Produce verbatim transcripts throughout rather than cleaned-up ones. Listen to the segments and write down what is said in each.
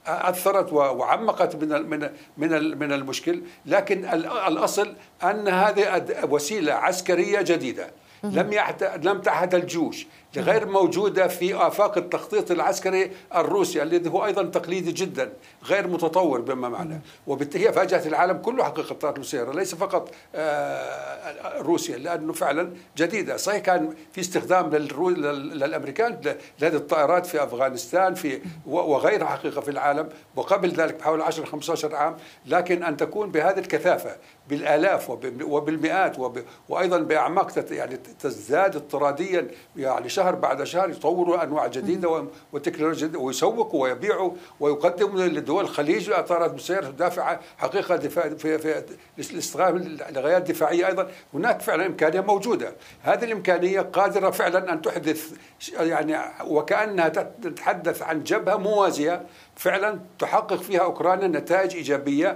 أثرت وعمقت من من من من المشكل، لكن الأصل أن هذه وسيلة عسكرية جديدة لم لم تعهد الجيوش، غير موجودة في آفاق التخطيط العسكري الروسي الذي هو أيضا تقليدي جدا غير متطور بما معنى، وبالتالي فاجأت العالم كله حقيقة الطائرات المسيرة، ليس فقط روسيا، لأنه فعلا جديدة. صحيح كان في استخدام للأمريكان لهذه الطائرات في أفغانستان في وغيرها حقيقة في العالم، وقبل ذلك بحوالي عشرة خمسة عشر عام، لكن أن تكون بهذه الكثافة بالآلاف وبالمئات وأيضا بأعماق يعني تزداد اضطراديا، يعني شهر بعد شهر يطوروا أنواع جديدة وتكنولوجيا جديدة ويسوقوا ويبيعوا ويقدموا لدول الخليج طائرات مسيرة تدافع حقيقة دفاع في في الاستخدام لغايات دفاعية. أيضا هناك فعلا إمكانية موجودة، هذه الإمكانية قادرة فعلا أن تحدث يعني وكأنها تتحدث عن جبهة موازية فعلا تحقق فيها أوكرانيا نتائج إيجابية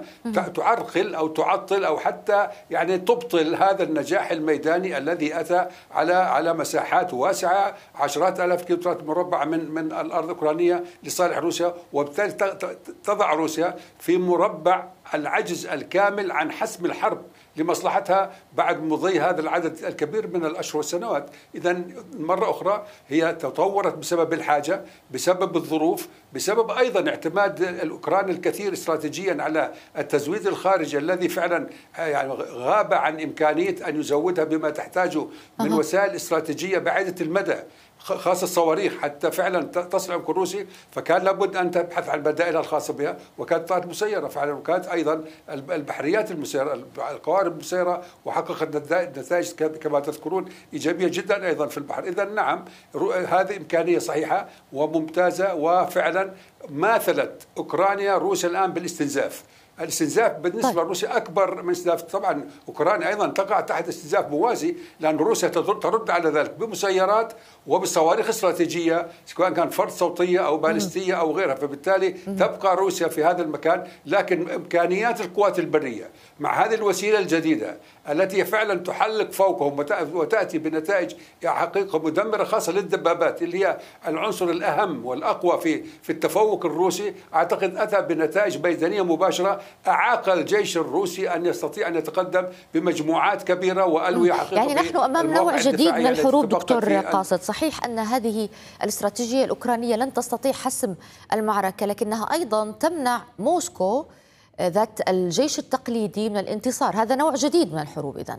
تعرقل أو تعطل أو حتى يعني تبطل هذا النجاح الميداني الذي أتى على على مساحات واسعة عشرات آلاف كيلومترات مربعة من من الأرض الأوكرانية لصالح روسيا، وبالتالي تضع روسيا في مربع العجز الكامل عن حسم الحرب لمصلحتها بعد مضي هذا العدد الكبير من الأشهر والسنوات. إذا مرة أخرى هي تطورت بسبب الحاجة، بسبب الظروف، بسبب أيضا اعتماد الأوكران الكثير استراتيجيا على التزويد الخارجي الذي فعلا يعني غاب عن إمكانية أن يزودها بما تحتاجه من وسائل استراتيجية بعيدة المدى، خاصة الصواريخ حتى فعلا تصل عمق الروسي، فكان لابد أن تبحث عن بدائلها الخاصة بها، وكانت طائرات مسيرة فعلا، وكانت أيضا البحريات المسيرة القوارب المسيرة وحققت نتائج كما تذكرون إيجابية جدا أيضا في البحر. إذا نعم هذه إمكانية صحيحة وممتازة، وفعلا ماثلت أوكرانيا روسيا الآن بالاستنزاف. الاستنزاف بالنسبة طيب. لروسيا أكبر من استنزاف، طبعا أوكرانيا أيضا تقع تحت استنزاف موازي، لأن روسيا ترد على ذلك بمسيرات وبصواريخ استراتيجية سواء كان فرد صوتية أو باليستية أو غيرها، فبالتالي تبقى روسيا في هذا المكان. لكن إمكانيات القوات البرية مع هذه الوسيلة الجديدة التي فعلا تحلق فوقهم وتأتي بنتائج حقيقة مدمرة خاصة للدبابات اللي هي العنصر الأهم والأقوى في في التفوق الروسي، أعتقد أتى بنتائج ميدانية مباشرة أعاق الجيش الروسي أن يستطيع أن يتقدم بمجموعات كبيرة وألوية حقيقية. يعني نحن أمام نوع جديد من الحروب دكتور قاصد. صحيح أن هذه الاستراتيجية الأوكرانية لن تستطيع حسم المعركة، لكنها أيضا تمنع موسكو ذات الجيش التقليدي من الانتصار. هذا نوع جديد من الحروب إذن.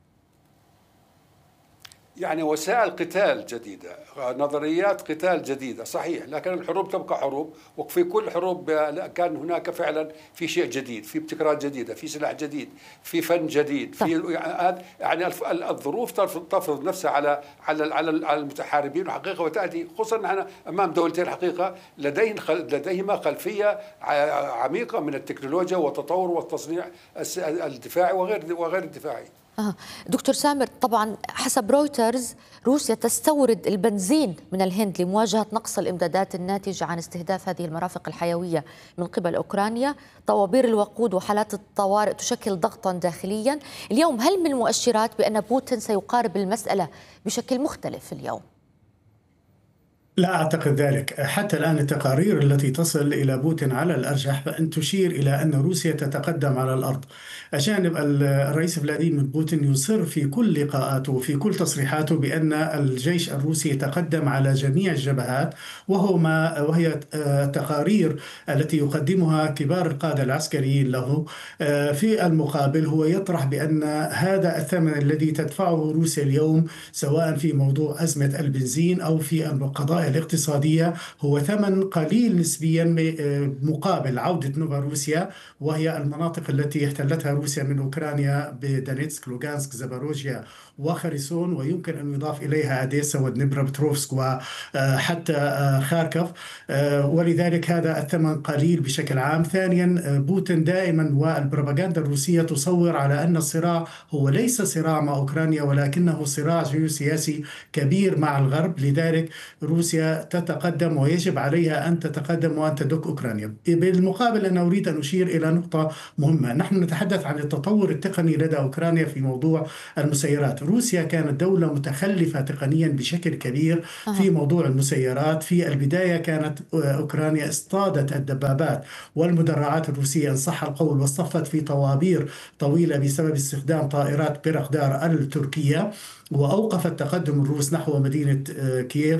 يعني وسائل قتال جديدة، نظريات قتال جديدة صحيح، لكن الحروب تبقى حروب، وفي كل حروب كان هناك فعلا في شيء جديد، في ابتكارات جديدة، في سلاح جديد، في فن جديد، في يعني الظروف تفرض نفسها على على على المتحاربين وحقيقة، وتأتي خصوصا نحن أمام دولتين حقيقة لديهم لديهما خلفية عميقة من التكنولوجيا والتطور والتصنيع الدفاعي وغير وغير الدفاعي. آه. دكتور سامر، طبعا حسب رويترز روسيا تستورد البنزين من الهند لمواجهة نقص الإمدادات الناتجة عن استهداف هذه المرافق الحيوية من قبل أوكرانيا. طوابير الوقود وحالات الطوارئ تشكل ضغطا داخليا. اليوم هل من مؤشرات بأن بوتين سيقارب المسألة بشكل مختلف اليوم؟ لا أعتقد ذلك. حتى الآن التقارير التي تصل إلى بوتين على الأرجح فأن تشير إلى أن روسيا تتقدم على الأرض. أجانب الرئيس فلاديمير بوتين يصر في كل لقاءاته وفي كل تصريحاته بأن الجيش الروسي يتقدم على جميع الجبهات، وهو ما وهي التقارير التي يقدمها كبار القادة العسكريين له. في المقابل هو يطرح بأن هذا الثمن الذي تدفعه روسيا اليوم سواء في موضوع أزمة البنزين أو في القضايا الاقتصادية هو ثمن قليل نسبيا مقابل عودة نوفاروسيا، وهي المناطق التي احتلتها روسيا من أوكرانيا بدونيتسك لوغانسك زاباروجيا وخرسون، ويمكن أن يضاف إليها أديسا ودنيبروبتروفسك وحتى خاركوف، ولذلك هذا الثمن قليل بشكل عام. ثانيا بوتين دائما والبروباغندا الروسية تصور على أن الصراع هو ليس صراع مع أوكرانيا ولكنه صراع جيوسياسي كبير مع الغرب، لذلك روسيا روسيا تتقدم ويجب عليها أن تتقدم وأن تدك أوكرانيا. بالمقابل أنا أريد أن أشير إلى نقطة مهمة. نحن نتحدث عن التطور التقني لدى أوكرانيا في موضوع المسيرات. روسيا كانت دولة متخلفة تقنيا بشكل كبير في موضوع المسيرات. في البداية كانت أوكرانيا اصطادت الدبابات والمدرعات الروسية إن صح القول، واصطفت في طوابير طويلة بسبب استخدام طائرات بيرخدار التركية، وأوقفت تقدم الروس نحو مدينة كييف،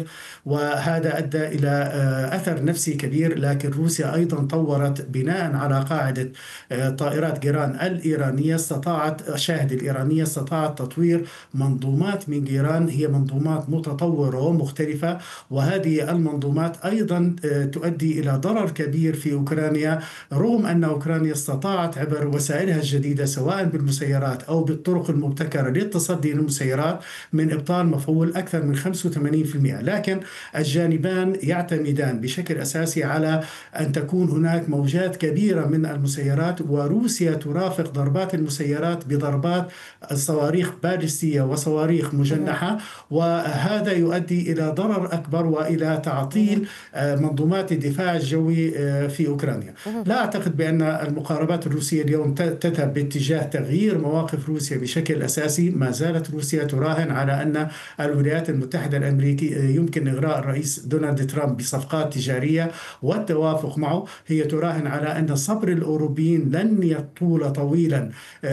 وهذا أدى إلى أثر نفسي كبير. لكن روسيا أيضا طورت بناء على قاعدة طائرات جيران الإيرانية، استطاعت شاهد الإيرانية استطاعت تطوير منظومات من جيران هي منظومات متطورة ومختلفة، وهذه المنظومات أيضا تؤدي إلى ضرر كبير في أوكرانيا، رغم أن أوكرانيا استطاعت عبر وسائلها الجديدة سواء بالمسيرات أو بالطرق المبتكرة للتصدي للمسيرات من إبطال مفعول أكثر من خمسة وثمانين بالمئة. لكن الجانبان يعتمدان بشكل أساسي على أن تكون هناك موجات كبيرة من المسيرات، وروسيا ترافق ضربات المسيرات بضربات صواريخ باليستية وصواريخ مجنحة، وهذا يؤدي إلى ضرر أكبر وإلى تعطيل منظومات الدفاع الجوي في أوكرانيا. لا أعتقد بأن المقاربات الروسية اليوم تذهب باتجاه تغيير مواقف روسيا بشكل أساسي. ما زالت روسيا تراهن على أن الولايات المتحدة الأمريكية يمكن إغراء الرئيس دونالد ترامب بصفقات تجارية والتوافق معه. هي تراهن على أن صبر الأوروبيين لن يطول طويلا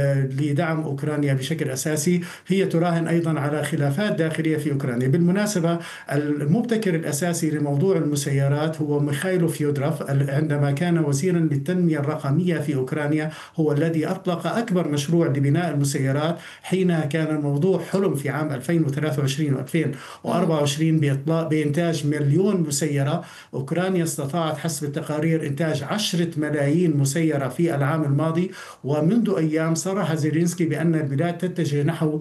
لدعم أوكرانيا بشكل أساسي. هي تراهن أيضا على خلافات داخلية في أوكرانيا. بالمناسبة المبتكر الأساسي لموضوع المسيرات هو ميخائيل فيودروف، عندما كان وزيرا للتنمية الرقمية في أوكرانيا هو الذي أطلق أكبر مشروع لبناء المسيرات. حينها كان الموضوع حلم في عام ألفين وثلاثة وعشرين وألفين وأربعة وعشرين بإطلاق بإنتاج مليون مسيرة. أوكرانيا استطاعت حسب التقارير إنتاج عشرة ملايين مسيرة في العام الماضي، ومنذ أيام صرح زيلينسكي بأن البلاد تتجه نحو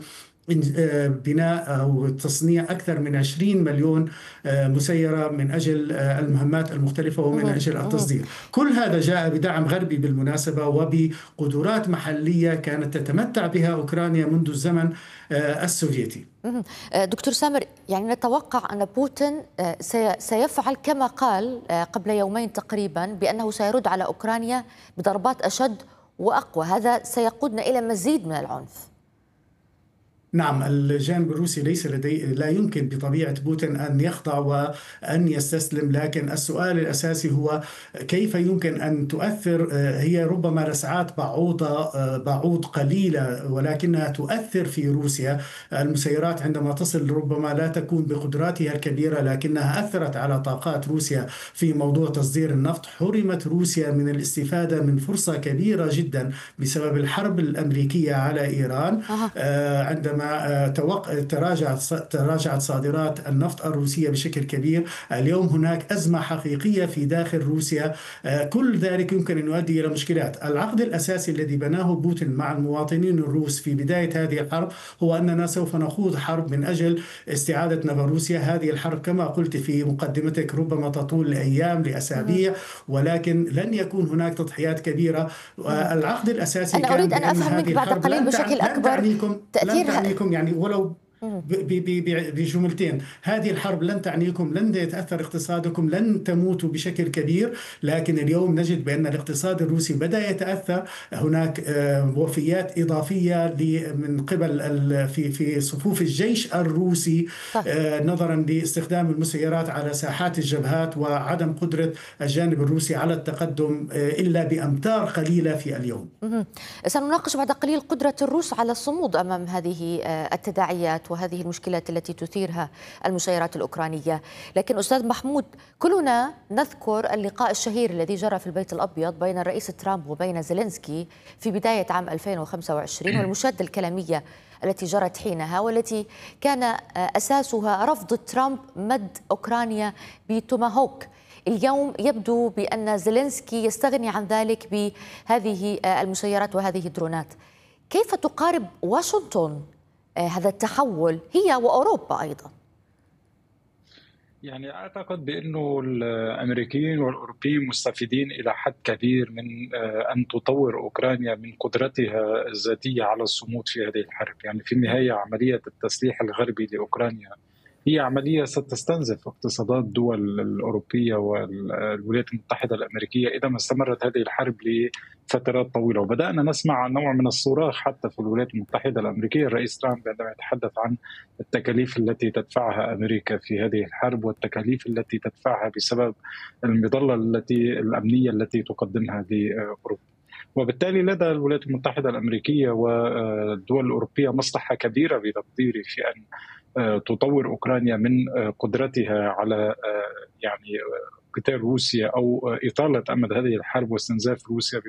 بناء أو تصنيع أكثر من عشرين مليون مسيرة من أجل المهمات المختلفة ومن أجل التصدير. كل هذا جاء بدعم غربي بالمناسبة وبقدرات محلية كانت تتمتع بها أوكرانيا منذ الزمن السوفيتي. دكتور سامر، يعني نتوقع أن بوتين سيفعل كما قال قبل يومين تقريبا بأنه سيرد على أوكرانيا بضربات أشد وأقوى. هذا سيقودنا إلى مزيد من العنف. نعم، الجانب الروسي ليس لديه لا يمكن بطبيعة بوتين أن يخضع وأن يستسلم، لكن السؤال الأساسي هو كيف يمكن أن تؤثر. هي ربما لسعات بعوضة بعوض قليلة ولكنها تؤثر في روسيا. المسيرات عندما تصل ربما لا تكون بقدراتها الكبيرة، لكنها أثرت على طاقات روسيا في موضوع تصدير النفط. حرمت روسيا من الاستفادة من فرصة كبيرة جدا بسبب الحرب الأمريكية على إيران. أه. عندما تراجعت تراجعت صادرات النفط الروسية بشكل كبير. اليوم هناك أزمة حقيقية في داخل روسيا. كل ذلك يمكن أن يؤدي إلى مشكلات. العقد الأساسي الذي بناه بوتين مع المواطنين الروس في بداية هذه الحرب هو أننا سوف نخوض حرب من أجل استعادة نوفوروسيا. هذه الحرب كما قلت في مقدمتك ربما تطول لأيام لأسابيع، ولكن لن يكون هناك تضحيات كبيرة. العقد الأساسي أنا كان أريد أن أفهم منك بعد قليل بشكل أكبر تأثير يعني ولو بجملتين. هذه الحرب لن تعنيكم، لن يتأثر اقتصادكم، لن تموتوا بشكل كبير، لكن اليوم نجد بأن الاقتصاد الروسي بدأ يتأثر. هناك وفيات إضافية من قبل في في صفوف الجيش الروسي نظرا لاستخدام المسيرات على ساحات الجبهات وعدم قدرة الجانب الروسي على التقدم إلا بأمتار قليلة في اليوم. سنناقش بعد قليل قدرة الروس على الصمود أمام هذه التداعيات وهذه المشكلات التي تثيرها المسيرات الأوكرانية. لكن أستاذ محمود، كلنا نذكر اللقاء الشهير الذي جرى في البيت الأبيض بين الرئيس ترامب وبين زيلينسكي في بداية عام ألفين وخمسة وعشرين، والمشادة الكلامية التي جرت حينها والتي كان أساسها رفض ترامب مد أوكرانيا بتوماهوك. اليوم يبدو بأن زيلينسكي يستغني عن ذلك بهذه المسيرات وهذه الدرونات. كيف تقارب واشنطن هذا التحول هي وأوروبا أيضا؟ يعني أعتقد بأنه الأمريكيين والأوروبيين مستفيدين إلى حد كبير من أن تطور أوكرانيا من قدرتها الذاتية على الصمود في هذه الحرب. يعني في النهاية عملية التسليح الغربي لأوكرانيا هي عملية ستستنزف اقتصادات الدول الأوروبية والولايات المتحدة الأمريكية إذا ما استمرت هذه الحرب لفترات طويلة. وبدأنا نسمع نوع من الصراخ حتى في الولايات المتحدة الأمريكية. الرئيس ترامب عندما يتحدث عن التكاليف التي تدفعها أمريكا في هذه الحرب والتكاليف التي تدفعها بسبب المظلة التي الأمنية التي تقدمها لأوروبا. وبالتالي لدى الولايات المتحدة الأمريكية والدول الأوروبية مصلحة كبيرة بتقديري في أن تطور أوكرانيا من قدرتها على يعني قتال روسيا أو إطالة أمد هذه الحرب واستنزاف روسيا